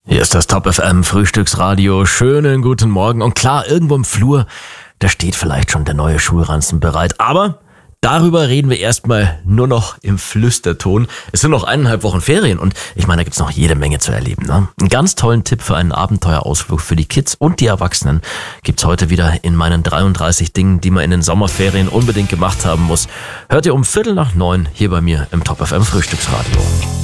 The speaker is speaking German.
Hier ist das Top FM Frühstücksradio. Schönen guten Morgen. Und klar, irgendwo im Flur, da steht vielleicht schon der neue Schulranzen bereit. Aber darüber reden wir erstmal nur noch im Flüsterton. Es sind noch 1,5 Wochen Ferien und ich meine, da gibt's noch jede Menge zu erleben. Ne? Einen ganz tollen Tipp für einen Abenteuerausflug für die Kids und die Erwachsenen gibt's heute wieder in meinen 33 Dingen, die man in den Sommerferien unbedingt gemacht haben muss. Hört ihr um 8:45 hier bei mir im Top FM Frühstücksradio.